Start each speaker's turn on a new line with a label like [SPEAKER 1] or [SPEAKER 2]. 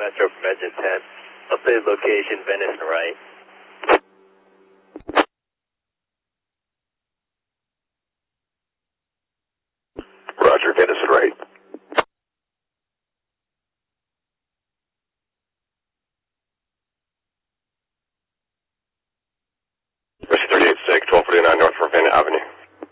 [SPEAKER 1] Metro from engine 10. Updated location, Venice and right.